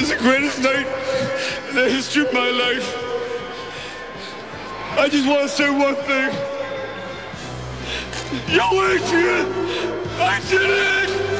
the greatest night in the history of my life. I just want to say one thing. Yo, Adrian, I did it!